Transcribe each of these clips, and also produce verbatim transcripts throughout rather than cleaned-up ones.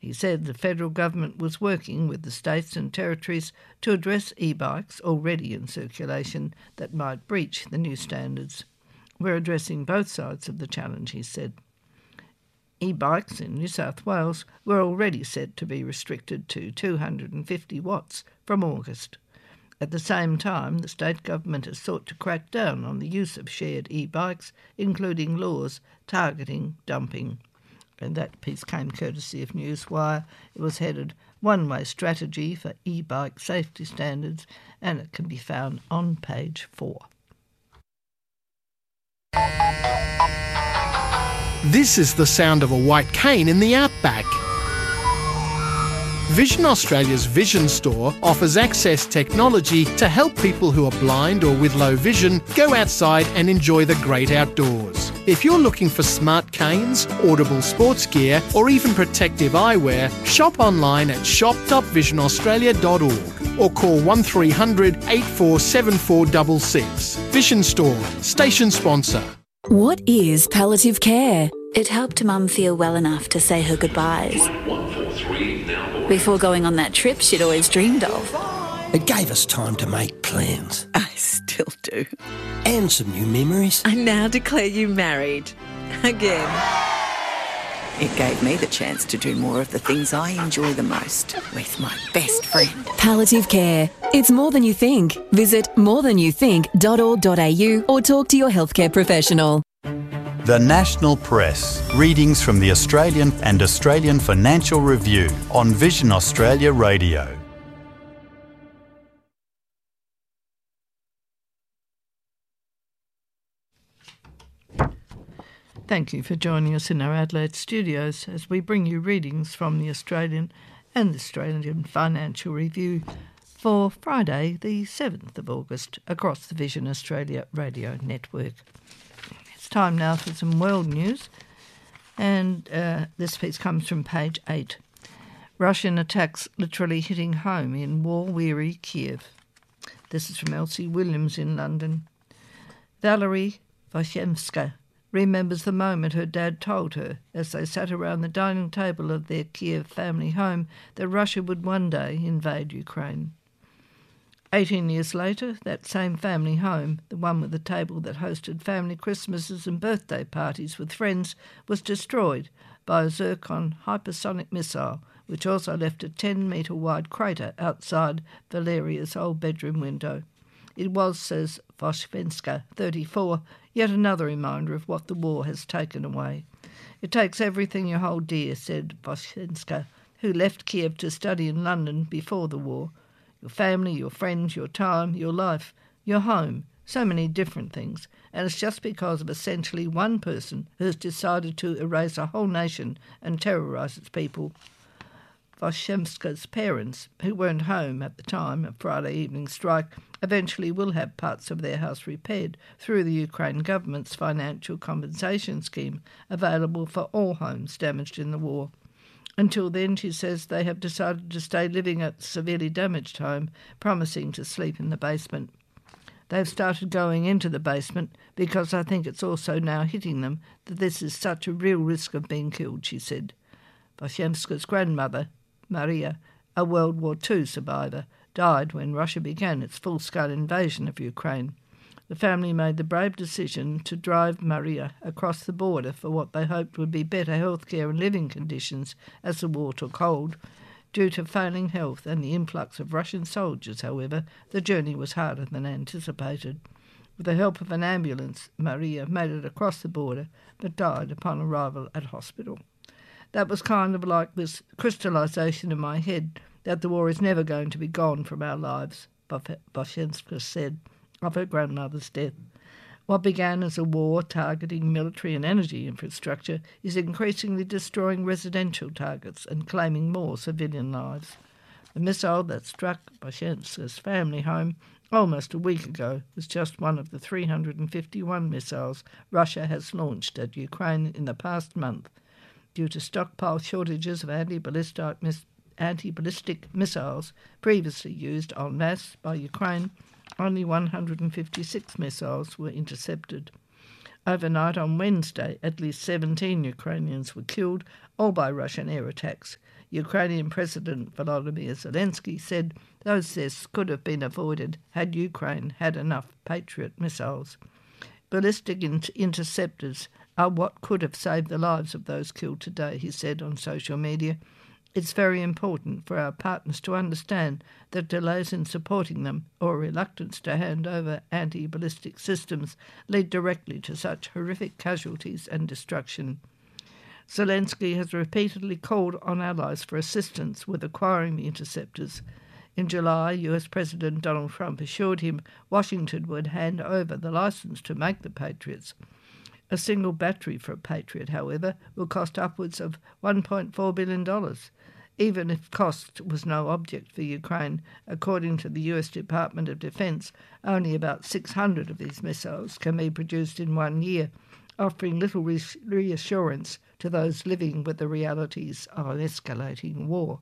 He said the federal government was working with the states and territories to address e-bikes already in circulation that might breach the new standards. We're addressing both sides of the challenge, he said. E-bikes in New South Wales were already set to be restricted to two hundred fifty watts from August. At the same time, the state government has sought to crack down on the use of shared e-bikes, including laws targeting dumping. And that piece came courtesy of Newswire. It was headed One-Way Strategy for E-Bike Safety Standards, and it can be found on page four. This is the sound of a white cane in the outback. Vision Australia's Vision Store offers access technology to help people who are blind or with low vision go outside and enjoy the great outdoors. If you're looking for smart canes, audible sports gear or even protective eyewear, shop online at shop dot vision australia dot org or call one three hundred, eight four seven four six six. Vision Store, station sponsor. What is palliative care? It helped Mum feel well enough to say her goodbyes before going on that trip she'd always dreamed of. It gave us time to make plans. I still do. And some new memories. I now declare you married. Again. It gave me the chance to do more of the things I enjoy the most with my best friend. Palliative care. It's more than you think. Visit more than you think dot org dot a u or talk to your healthcare professional. The National Press. Readings from the Australian and Australian Financial Review on Vision Australia Radio. Thank you for joining us in our Adelaide studios as we bring you readings from the Australian and the Australian Financial Review for Friday the seventh of August across the Vision Australia radio network. It's time now for some world news, and uh, this piece comes from page eight. Russian attacks literally hitting home in war-weary Kiev. This is from Elsie Williams in London. Valerie Voshemska remembers the moment her dad told her, as they sat around the dining table of their Kiev family home, that Russia would one day invade Ukraine. Eighteen years later, that same family home, the one with the table that hosted family Christmases and birthday parties with friends, was destroyed by a Zircon hypersonic missile, which also left a ten-metre wide crater outside Valeria's old bedroom window. It was, says Voshvenska, thirty-four, yet another reminder of what the war has taken away. It takes everything you hold dear, said Voshvenska, who left Kiev to study in London before the war. Your family, your friends, your time, your life, your home, so many different things. And it's just because of essentially one person who has decided to erase a whole nation and terrorise its people. Voshemska's parents, who weren't home at the time of Friday evening strike, eventually will have parts of their house repaired through the Ukraine government's financial compensation scheme available for all homes damaged in the war. Until then, she says, they have decided to stay living at the severely damaged home, promising to sleep in the basement. They've started going into the basement because I think it's also now hitting them that this is such a real risk of being killed, she said. Voshemska's grandmother, Maria, a World War Two survivor, died when Russia began its full-scale invasion of Ukraine. The family made the brave decision to drive Maria across the border for what they hoped would be better healthcare and living conditions as the war took hold. Due to failing health and the influx of Russian soldiers, however, the journey was harder than anticipated. With the help of an ambulance, Maria made it across the border but died upon arrival at hospital. That was kind of like this crystallisation in my head that the war is never going to be gone from our lives, Voshemska said of her grandmother's death. What began as a war targeting military and energy infrastructure is increasingly destroying residential targets and claiming more civilian lives. The missile that struck Voshemska's family home almost a week ago was just one of the three hundred fifty-one missiles Russia has launched at Ukraine in the past month. Due to stockpile shortages of anti-ballistic, mis- anti-ballistic missiles previously used en masse by Ukraine, only one hundred fifty-six missiles were intercepted. Overnight on Wednesday, at least seventeen Ukrainians were killed, all by Russian air attacks. Ukrainian President Volodymyr Zelensky said those deaths could have been avoided had Ukraine had enough Patriot missiles. Ballistic in- interceptors are what could have saved the lives of those killed today, he said on social media. It's very important for our partners to understand that delays in supporting them or reluctance to hand over anti-ballistic systems lead directly to such horrific casualties and destruction. Zelensky has repeatedly called on allies for assistance with acquiring the interceptors. In July, U S President Donald Trump assured him Washington would hand over the license to make the Patriots. A single battery for a Patriot, however, will cost upwards of one point four billion dollars. Even if cost was no object for Ukraine, according to the U S Department of Defense, only about six hundred of these missiles can be produced in one year, offering little reassurance to those living with the realities of an escalating war.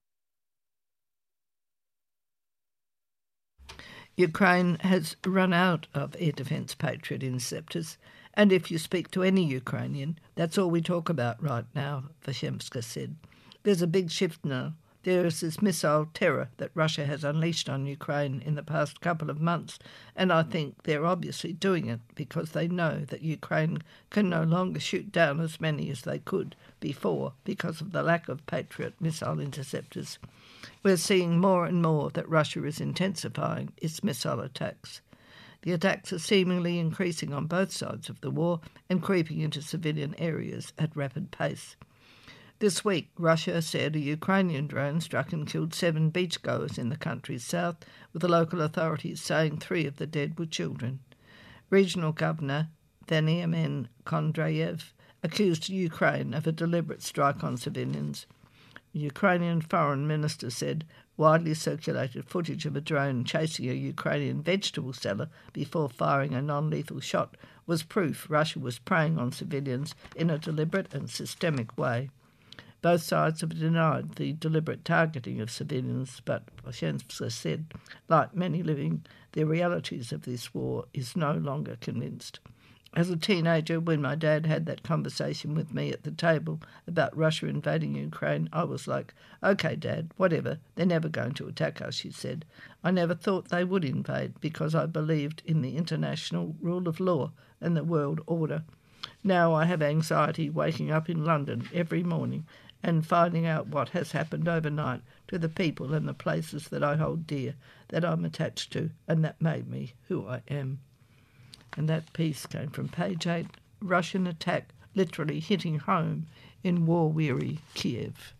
Ukraine has run out of air defence Patriot interceptors, and if you speak to any Ukrainian, that's all we talk about right now, Vashemska said. There's a big shift now. There is this missile terror that Russia has unleashed on Ukraine in the past couple of months, and I think they're obviously doing it because they know that Ukraine can no longer shoot down as many as they could before because of the lack of Patriot missile interceptors. We're seeing more and more that Russia is intensifying its missile attacks. The attacks are seemingly increasing on both sides of the war and creeping into civilian areas at rapid pace. This week, Russia said a Ukrainian drone struck and killed seven beachgoers in the country's south, with the local authorities saying three of the dead were children. Regional Governor Veniamin Kondrayev accused Ukraine of a deliberate strike on civilians. The Ukrainian foreign minister said widely circulated footage of a drone chasing a Ukrainian vegetable seller before firing a non-lethal shot was proof Russia was preying on civilians in a deliberate and systemic way. Both sides have denied the deliberate targeting of civilians, but Vashemska said, like many living the realities of this war, is no longer convinced. As a teenager, when my dad had that conversation with me at the table about Russia invading Ukraine, I was like, OK, Dad, whatever, they're never going to attack us, she said. I never thought they would invade because I believed in the international rule of law and the world order. Now I have anxiety waking up in London every morning and finding out what has happened overnight to the people and the places that I hold dear, that I'm attached to, and that made me who I am. And that piece came from page eight, Russian attack literally hitting home in war-weary Kiev.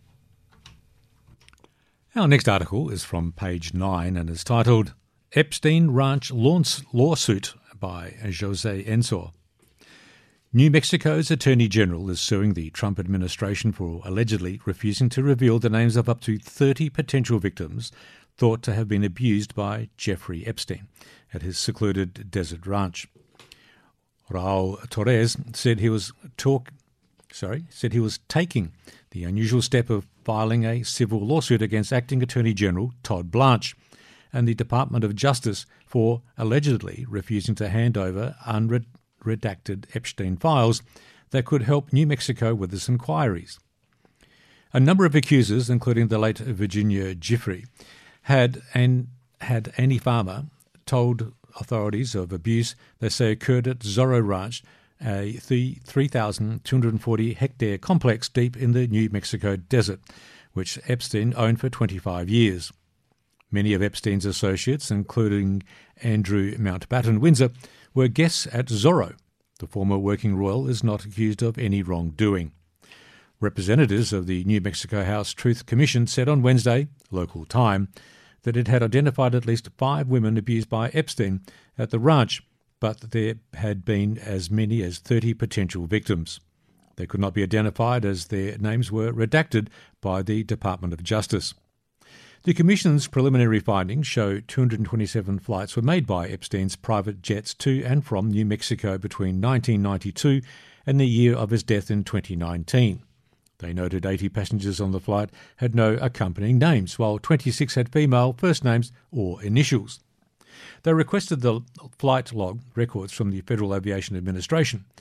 Our next article is from page nine and is titled Epstein Ranch Lawsuit by Jose Ensor. New Mexico's Attorney General is suing the Trump administration for allegedly refusing to reveal the names of up to thirty potential victims thought to have been abused by Jeffrey Epstein at his secluded desert ranch. Raul Torres said he was talk, sorry, said he was taking the unusual step of filing a civil lawsuit against Acting Attorney General Todd Blanche and the Department of Justice for allegedly refusing to hand over unredacted redacted Epstein files that could help New Mexico with its inquiries. A number of accusers, including the late Virginia Giuffre, had and had Annie Farmer told authorities of abuse they say occurred at Zorro Ranch, a three thousand two hundred forty hectare complex deep in the New Mexico desert, which Epstein owned for twenty-five years. Many of Epstein's associates, including Andrew Mountbatten Windsor, were guests at Zorro. The former working royal is not accused of any wrongdoing. Representatives of the New Mexico House Truth Commission said on Wednesday, local time, that it had identified at least five women abused by Epstein at the ranch, but there had been as many as thirty potential victims. They could not be identified as their names were redacted by the Department of Justice. The Commission's preliminary findings show two hundred twenty-seven flights were made by Epstein's private jets to and from New Mexico between nineteen ninety-two and the year of his death in twenty nineteen. They noted eighty passengers on the flight had no accompanying names, while twenty-six had female first names or initials. They requested the flight log records from the Federal Aviation Administration,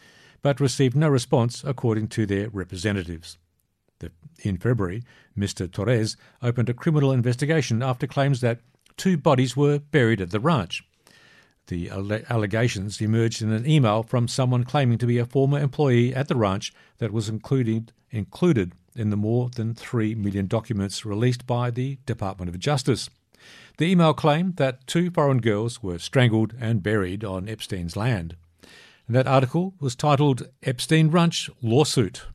but received no response according to their representatives. In February, Mister Torres opened a criminal investigation after claims that two bodies were buried at the ranch. The allegations emerged in an email from someone claiming to be a former employee at the ranch that was included, included in the more than three million documents released by the Department of Justice. The email claimed that two foreign girls were strangled and buried on Epstein's land. And that article was titled Epstein Ranch Lawsuit.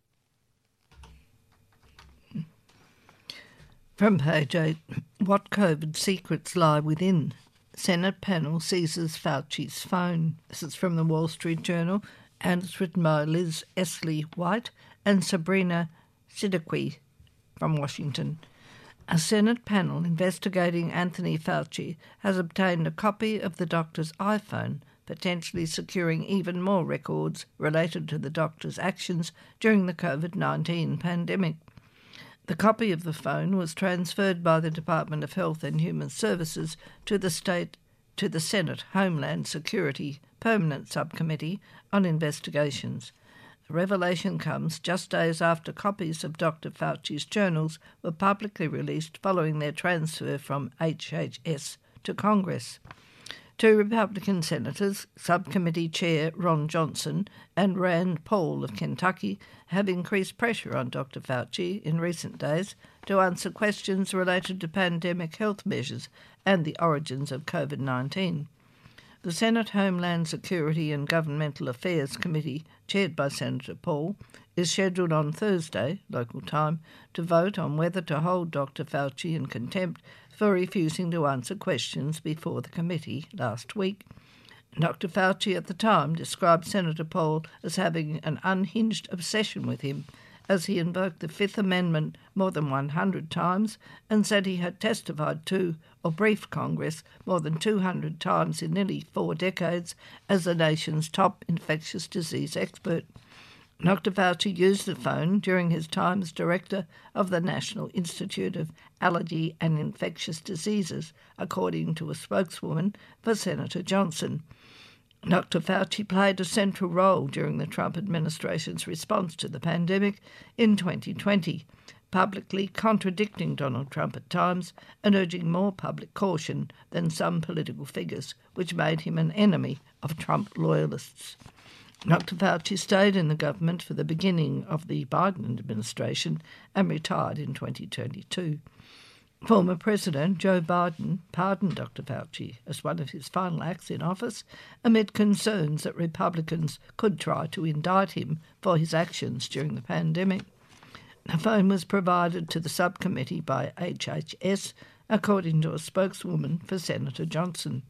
From page eight, what COVID secrets lie within? Senate panel seizes Fauci's phone. This is from the Wall Street Journal, and it's written by Liz Esley White and Sabrina Siddiqui from Washington. A Senate panel investigating Anthony Fauci has obtained a copy of the doctor's iPhone, potentially securing even more records related to the doctor's actions during the COVID nineteen pandemic. The copy of the phone was transferred by the Department of Health and Human Services to the state to the Senate Homeland Security Permanent Subcommittee on Investigations. The revelation comes just days after copies of Doctor Fauci's journals were publicly released following their transfer from H H S to Congress. Two Republican senators, Subcommittee Chair Ron Johnson and Rand Paul of Kentucky, have increased pressure on Doctor Fauci in recent days to answer questions related to pandemic health measures and the origins of COVID nineteen. The Senate Homeland Security and Governmental Affairs Committee, chaired by Senator Paul, is scheduled on Thursday, local time, to vote on whether to hold Doctor Fauci in contempt for refusing to answer questions before the committee last week. Doctor Fauci at the time described Senator Paul as having an unhinged obsession with him, as he invoked the Fifth Amendment more than one hundred times and said he had testified to or briefed Congress more than two hundred times in nearly four decades as the nation's top infectious disease expert. Doctor Fauci used the phone during his time as director of the National Institute of Allergy and Infectious Diseases, according to a spokeswoman for Senator Johnson. Doctor Fauci played a central role during the Trump administration's response to the pandemic in twenty twenty, publicly contradicting Donald Trump at times and urging more public caution than some political figures, which made him an enemy of Trump loyalists. Doctor Fauci stayed in the government for the beginning of the Biden administration and retired in twenty twenty-two. Former President Joe Biden pardoned Doctor Fauci as one of his final acts in office amid concerns that Republicans could try to indict him for his actions during the pandemic. The phone was provided to the subcommittee by H H S, according to a spokeswoman for Senator Johnson.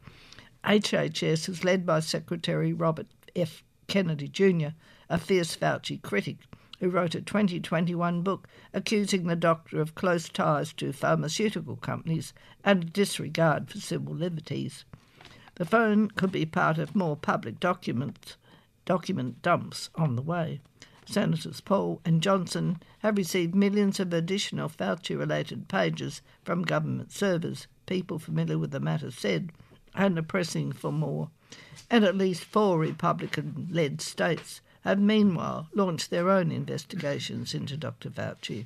H H S is led by Secretary Robert F. Kennedy Junior, a fierce Fauci critic, who wrote a twenty twenty-one book accusing the doctor of close ties to pharmaceutical companies and a disregard for civil liberties. The phone could be part of more public documents, document dumps on the way. Senators Paul and Johnson have received millions of additional Fauci-related pages from government servers, people familiar with the matter said, and are pressing for more. And at least four Republican-led states have meanwhile launched their own investigations into Doctor Fauci.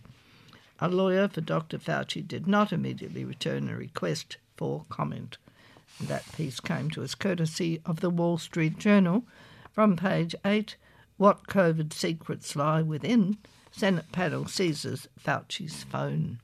A lawyer for Doctor Fauci did not immediately return a request for comment. And that piece came to us courtesy of the Wall Street Journal. From page eight, what COVID secrets lie within? Senate panel seizes Fauci's phone.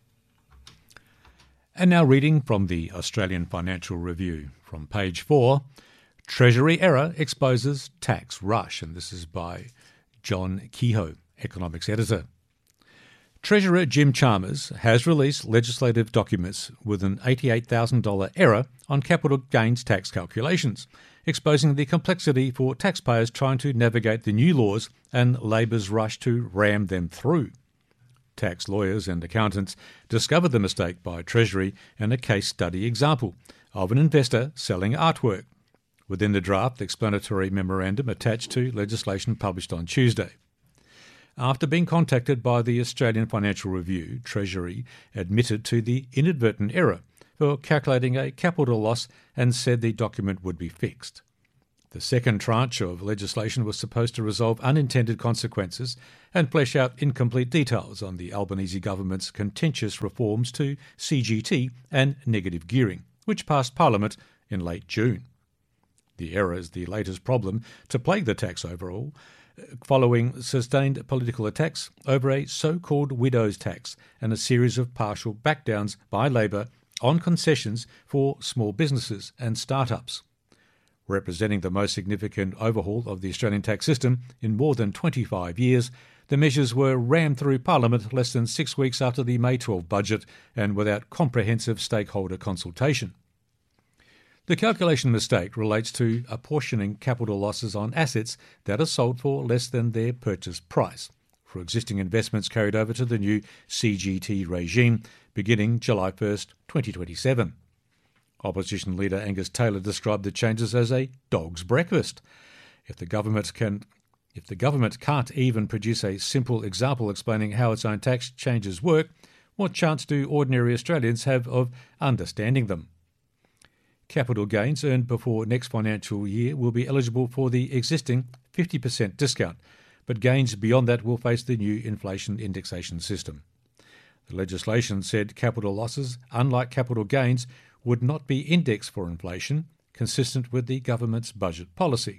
And now reading from the Australian Financial Review. From page four, Treasury error exposes tax rush, and this is by John Kehoe, economics editor. Treasurer Jim Chalmers has released legislative documents with an eighty-eight thousand dollars error on capital gains tax calculations, exposing the complexity for taxpayers trying to navigate the new laws and Labor's rush to ram them through. Tax lawyers and accountants discovered the mistake by Treasury in a case study example of an investor selling artwork, within the draft explanatory memorandum attached to legislation published on Tuesday. After being contacted by the Australian Financial Review, Treasury admitted to the inadvertent error for calculating a capital loss and said the document would be fixed. The second tranche of legislation was supposed to resolve unintended consequences and flesh out incomplete details on the Albanese government's contentious reforms to C G T and negative gearing, which passed Parliament in late June. The error is the latest problem to plague the tax overall, following sustained political attacks over a so-called widow's tax and a series of partial backdowns by Labor on concessions for small businesses and start-ups. Representing the most significant overhaul of the Australian tax system in more than twenty-five years, the measures were rammed through Parliament less than six weeks after the May twelfth budget and without comprehensive stakeholder consultation. The calculation mistake relates to apportioning capital losses on assets that are sold for less than their purchase price for existing investments carried over to the new C G T regime beginning July first, twenty twenty-seven. Opposition leader Angus Taylor described the changes as a dog's breakfast. If the government can, if the government can't even produce a simple example explaining how its own tax changes work, what chance do ordinary Australians have of understanding them? Capital gains earned before next financial year will be eligible for the existing fifty percent discount, but gains beyond that will face the new inflation indexation system. The legislation said capital losses, unlike capital gains, would not be indexed for inflation, consistent with the government's budget policy.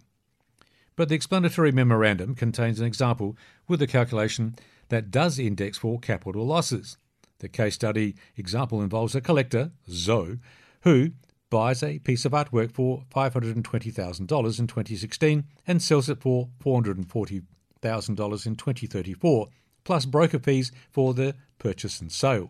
But the explanatory memorandum contains an example with a calculation that does index for capital losses. The case study example involves a collector, Zoe, who buys a piece of artwork for five hundred twenty thousand dollars in twenty sixteen and sells it for four hundred forty thousand dollars in twenty thirty-four, plus broker fees for the purchase and sale.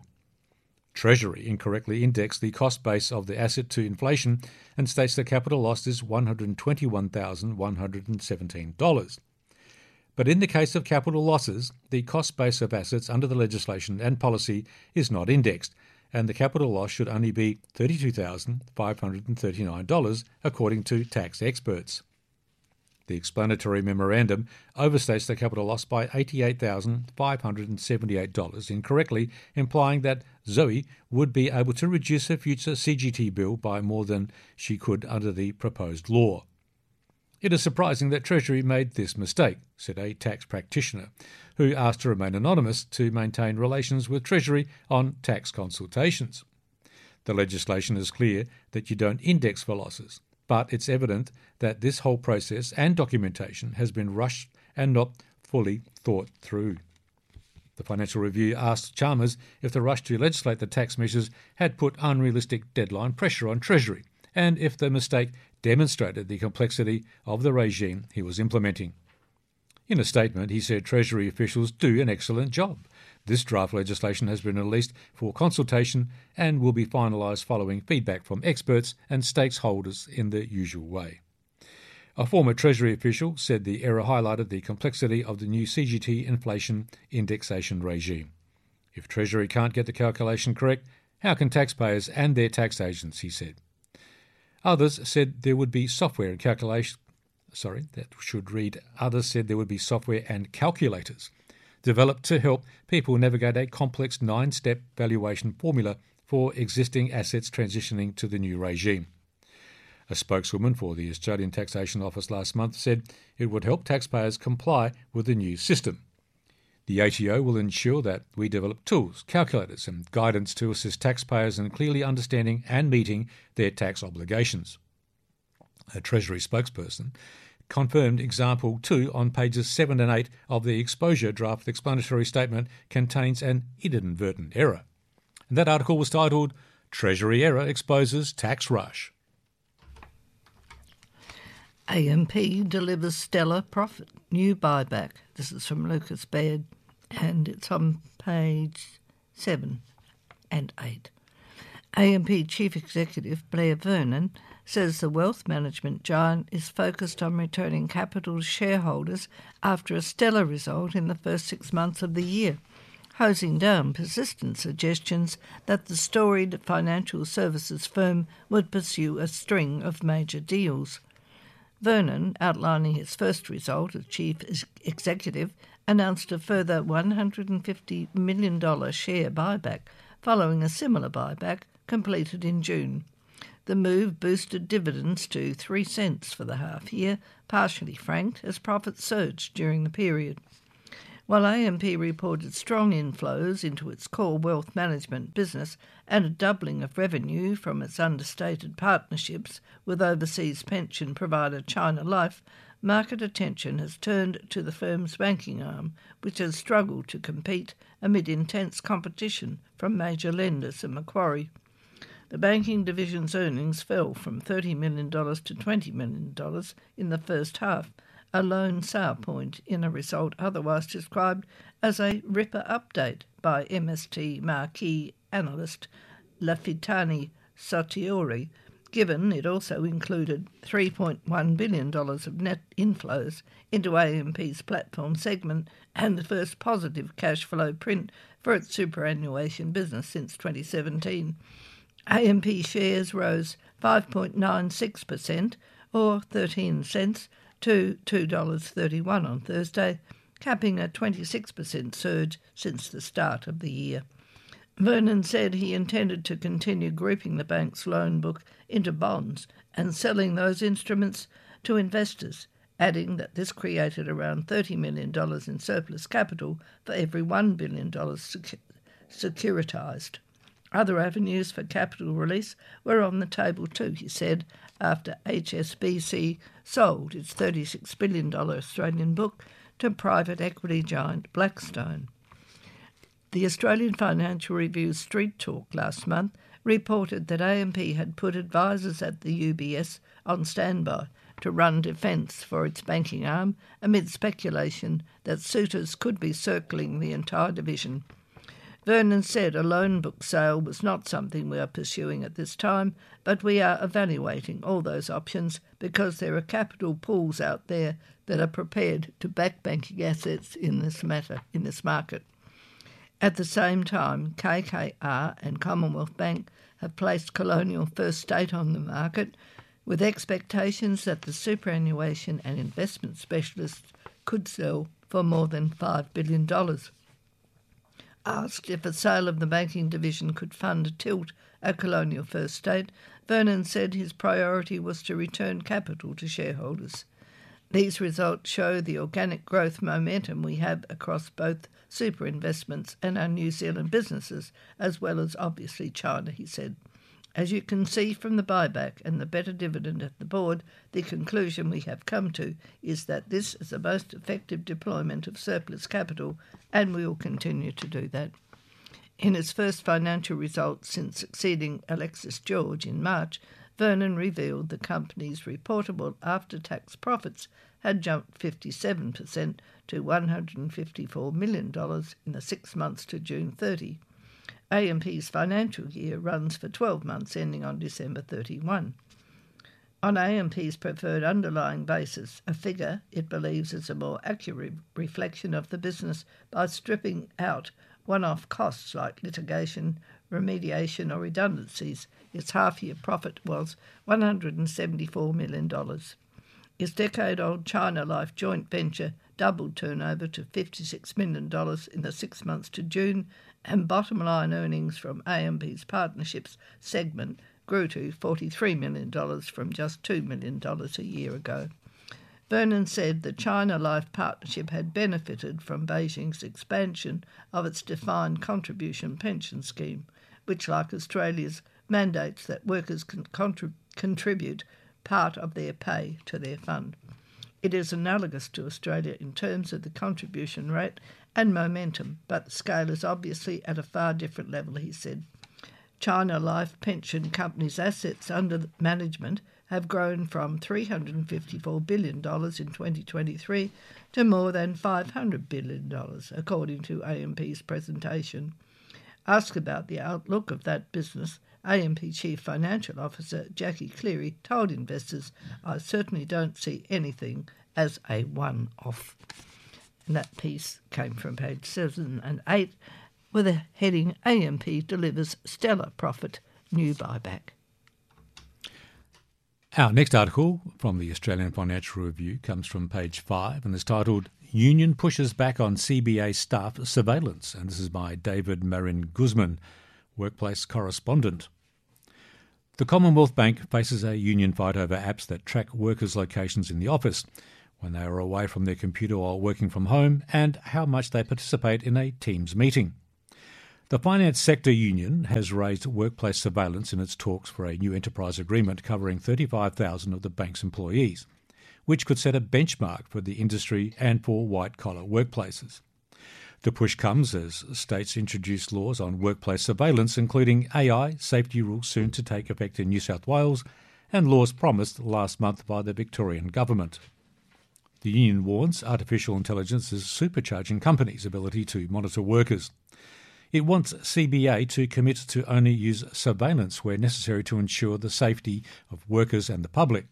Treasury incorrectly indexed the cost base of the asset to inflation and states the capital loss is one hundred twenty-one thousand one hundred seventeen dollars. But in the case of capital losses, the cost base of assets under the legislation and policy is not indexed, and the capital loss should only be thirty-two thousand five hundred thirty-nine dollars according to tax experts. The explanatory memorandum overstates the capital loss by eighty-eight thousand five hundred seventy-eight dollars incorrectly, implying that Zoe would be able to reduce her future C G T bill by more than she could under the proposed law. It is surprising that Treasury made this mistake, said a tax practitioner, who asked to remain anonymous to maintain relations with Treasury on tax consultations. The legislation is clear that you don't index for losses, but it's evident that this whole process and documentation has been rushed and not fully thought through. The Financial Review asked Chalmers if the rush to legislate the tax measures had put unrealistic deadline pressure on Treasury, and if the mistake demonstrated the complexity of the regime he was implementing. In a statement, he said Treasury officials do an excellent job. This draft legislation has been released for consultation and will be finalised following feedback from experts and stakeholders in the usual way. A former Treasury official said the error highlighted the complexity of the new C G T inflation indexation regime. If Treasury can't get the calculation correct, how can taxpayers and their tax agents, he said. Others said there would be software and calculation. Sorry, that should read. Others said there would be software and calculators developed to help people navigate a complex nine-step valuation formula for existing assets transitioning to the new regime. A spokeswoman for the Australian Taxation Office last month said it would help taxpayers comply with the new system. The A T O will ensure that we develop tools, calculators and guidance to assist taxpayers in clearly understanding and meeting their tax obligations. A Treasury spokesperson confirmed example two on pages seven and eight of the exposure draft explanatory statement contains an inadvertent error. And that article was titled, Treasury Error Exposes Tax Rush. A M P delivers stellar profit, new buyback. This is from Lucas Baird, and it's on page seven and eight. A M P Chief Executive Blair Vernon says the wealth management giant is focused on returning capital to shareholders after a stellar result in the first six months of the year, hosing down persistent suggestions that the storied financial services firm would pursue a string of major deals. Vernon, outlining his first result as chief executive, announced a further one hundred fifty million dollars share buyback, following a similar buyback completed in June. The move boosted dividends to three cents for the half year, partially franked, as profits surged during the period. While A M P reported strong inflows into its core wealth management business and a doubling of revenue from its understated partnerships with overseas pension provider China Life, market attention has turned to the firm's banking arm, which has struggled to compete amid intense competition from major lenders and Macquarie. The banking division's earnings fell from thirty million dollars to twenty million dollars in the first half, a lone sour point in a result otherwise described as a ripper update by M S T marquee analyst Lafitani Sotiori, given it also included three point one billion dollars of net inflows into A M P's platform segment and the first positive cash flow print for its superannuation business since twenty seventeen. A M P shares rose five point nine six percent, or thirteen cents, to two dollars thirty-one on Thursday, capping a twenty-six percent surge since the start of the year. Vernon said he intended to continue grouping the bank's loan book into bonds and selling those instruments to investors, adding that this created around thirty million dollars in surplus capital for every one billion dollars secu- securitized. Other avenues for capital release were on the table too, he said, after H S B C sold its thirty-six billion dollars Australian book to private equity giant Blackstone. The Australian Financial Review's Street Talk last month reported that A M P had put advisors at the U B S on standby to run defence for its banking arm amid speculation that suitors could be circling the entire division. Vernon said a loan book sale was not something we are pursuing at this time, but we are evaluating all those options because there are capital pools out there that are prepared to back banking assets in this matter in this market. At the same time, K K R and Commonwealth Bank have placed Colonial First State on the market, with expectations that the superannuation and investment specialists could sell for more than five billion dollars. Asked if a sale of the banking division could fund a tilt at Colonial First State, Vernon said his priority was to return capital to shareholders. These results show the organic growth momentum we have across both super investments and our New Zealand businesses, as well as obviously China, he said. As you can see from the buyback and the better dividend at the board, the conclusion we have come to is that this is the most effective deployment of surplus capital, and we will continue to do that. In his first financial results since succeeding Alexis George in March, Vernon revealed the company's reportable after-tax profits had jumped fifty-seven percent to one hundred fifty-four million dollars in the six months to June thirtieth. A M P's financial year runs for twelve months ending on December thirty-first. On A M P's preferred underlying basis, a figure it believes is a more accurate reflection of the business by stripping out one-off costs like litigation, remediation or redundancies, its half-year profit was one hundred seventy-four million dollars. Its decade-old China Life joint venture doubled turnover to fifty-six million dollars in the six months to June, and bottom-line earnings from A M P's partnerships segment grew to forty-three million dollars from just two million dollars a year ago. Vernon said the China Life partnership had benefited from Beijing's expansion of its defined contribution pension scheme, which, like Australia's, mandates that workers can contrib- contribute part of their pay to their fund. It is analogous to Australia in terms of the contribution rate and momentum, but the scale is obviously at a far different level, he said. China Life Pension Company's assets under management have grown from three hundred fifty-four billion dollars in twenty twenty-three to more than five hundred billion dollars, according to A M P's presentation. Asked about the outlook of that business, A M P Chief Financial Officer Jackie Cleary told investors, "I certainly don't see anything as a one-off." And that piece came from page seven and eight with a heading, A M P delivers stellar profit, new buyback. Our next article from the Australian Financial Review comes from page five and is titled Union Pushes Back on C B A Staff Surveillance, and this is by David Marin Guzman, workplace correspondent. The Commonwealth Bank faces a union fight over apps that track workers' locations in the office, when they are away from their computer while working from home, and how much they participate in a Teams meeting. The Finance Sector Union has raised workplace surveillance in its talks for a new enterprise agreement covering thirty-five thousand of the bank's employees, which could set a benchmark for the industry and for white-collar workplaces. The push comes as states introduce laws on workplace surveillance, including A I safety rules soon to take effect in New South Wales and laws promised last month by the Victorian government. The union warns artificial intelligence is supercharging companies' ability to monitor workers. It wants C B A to commit to only use surveillance where necessary to ensure the safety of workers and the public.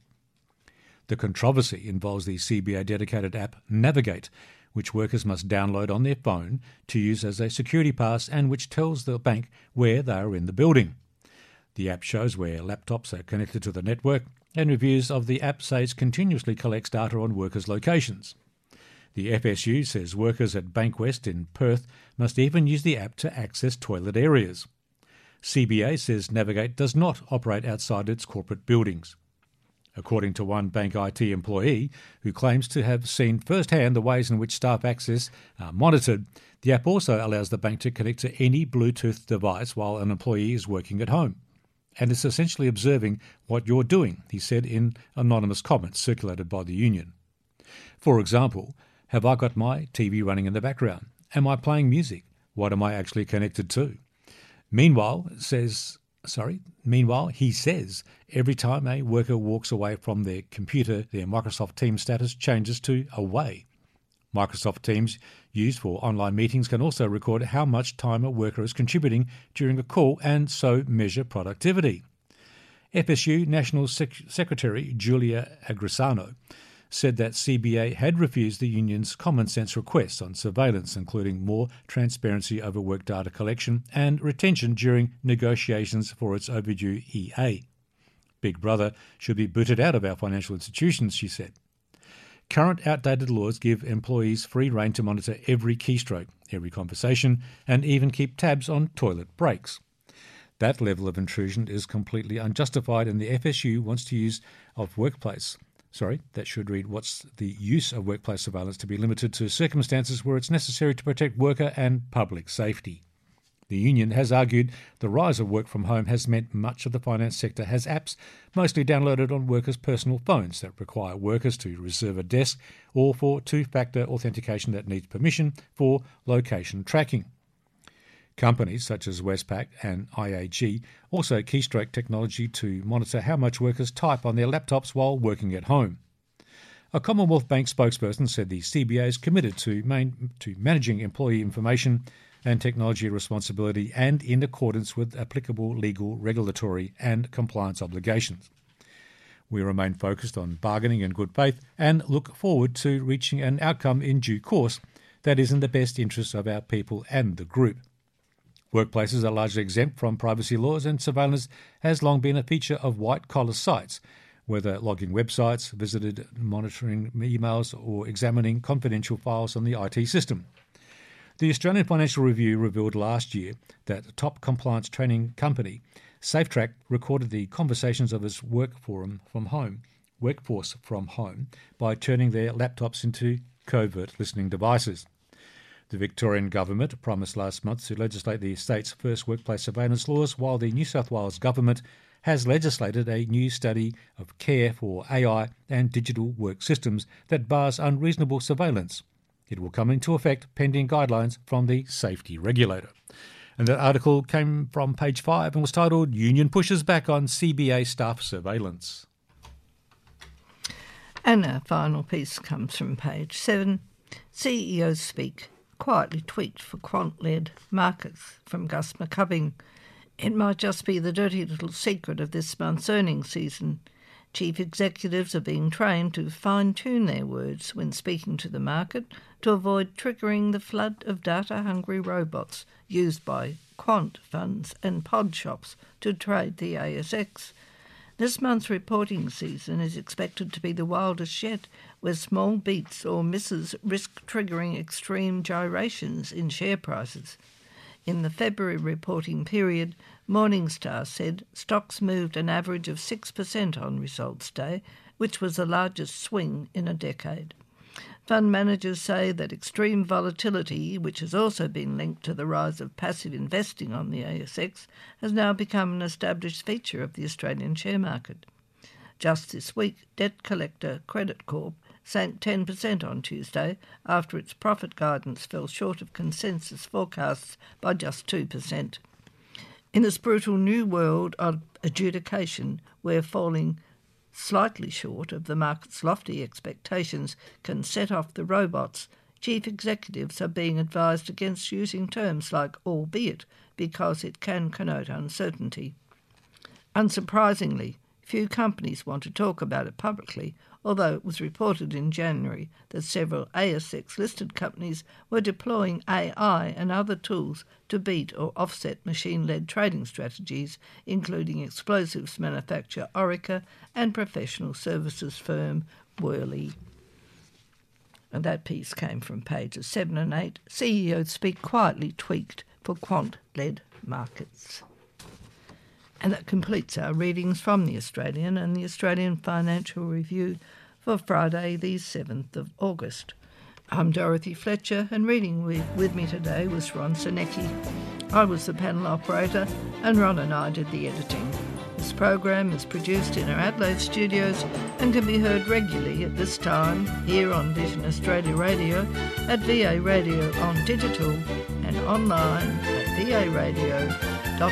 The controversy involves the C B A-dedicated app Navigate, which workers must download on their phone to use as a security pass and which tells the bank where they are in the building. The app shows where laptops are connected to the network, and reviews of the app say it continuously collects data on workers' locations. The F S U says workers at Bankwest in Perth must even use the app to access toilet areas. C B A says Navigate does not operate outside its corporate buildings. According to one bank I T employee who claims to have seen firsthand the ways in which staff access are monitored, the app also allows the bank to connect to any Bluetooth device while an employee is working at home. And it's essentially observing what you're doing, he said in anonymous comments circulated by the union. For example, have I got my T V running in the background? Am I playing music? What am I actually connected to? Meanwhile, says, sorry, meanwhile, he says every time a worker walks away from their computer, their Microsoft Teams status changes to away. Microsoft Teams, used for online meetings, can also record how much time a worker is contributing during a call and so measure productivity. F S U National Sec- Secretary Julia Agrisano said that C B A had refused the union's common sense requests on surveillance, including more transparency over work data collection and retention during negotiations for its overdue E A. Big Brother should be booted out of our financial institutions, she said. Current outdated laws give employees free rein to monitor every keystroke, every conversation, and even keep tabs on toilet breaks. That level of intrusion is completely unjustified, and the F S U wants to use of workplace. Sorry, that should read, what's the use of workplace surveillance to be limited to circumstances where it's necessary to protect worker and public safety. The union has argued the rise of work from home has meant much of the finance sector has apps mostly downloaded on workers' personal phones that require workers to reserve a desk or for two-factor authentication that needs permission for location tracking. Companies such as Westpac and I A G also keystroke technology to monitor how much workers type on their laptops while working at home. A Commonwealth Bank spokesperson said the C B A is committed to, main, to managing employee information and technology responsibility and in accordance with applicable legal, regulatory and compliance obligations. We remain focused on bargaining in good faith and look forward to reaching an outcome in due course that is in the best interests of our people and the group. Workplaces are largely exempt from privacy laws, and surveillance has long been a feature of white-collar sites, whether logging websites, visited monitoring emails or examining confidential files on the I T system. The Australian Financial Review revealed last year that top compliance training company SafeTrack recorded the conversations of its work forum from home, workforce from home by turning their laptops into covert listening devices. The Victorian government promised last month to legislate the state's first workplace surveillance laws, while the New South Wales government has legislated a new study of care for A I and digital work systems that bars unreasonable surveillance. It will come into effect pending guidelines from the safety regulator. And that article came from page five and was titled Union Pushes Back on C B A Staff Surveillance. And our final piece comes from page seven. C E Os speak. Quietly tweaked for quant-led markets, from Gus McCubbing. It might just be the dirty little secret of this month's earnings season. Chief executives are being trained to fine-tune their words when speaking to the market to avoid triggering the flood of data-hungry robots used by quant funds and pod shops to trade the A S X. This month's reporting season is expected to be the wildest yet, where small beats or misses risk triggering extreme gyrations in share prices. In the February reporting period, Morningstar said stocks moved an average of six percent on results day, which was the largest swing in a decade. Fund managers say that extreme volatility, which has also been linked to the rise of passive investing on the A S X, has now become an established feature of the Australian share market. Just this week, debt collector Credit Corp sank ten percent on Tuesday after its profit guidance fell short of consensus forecasts by just two percent. In this brutal new world of adjudication, where falling slightly short of the market's lofty expectations can set off the robots, chief executives are being advised against using terms like albeit because it can connote uncertainty. Unsurprisingly, few companies want to talk about it publicly, although it was reported in January that several A S X-listed companies were deploying A I and other tools to beat or offset machine-led trading strategies, including explosives manufacturer Orica and professional services firm Worley. And that piece came from pages seven and eight. C E Os speak quietly tweaked for quant-led markets. And that completes our readings from the Australian and the Australian Financial Review for Friday the seventh of August. I'm Dorothy Fletcher, and reading with, with me today was Ron Senecki. I was the panel operator, and Ron and I did the editing. This program is produced in our Adelaide studios and can be heard regularly at this time here on Vision Australia Radio, at V A Radio on digital, and online at v a radio dot com.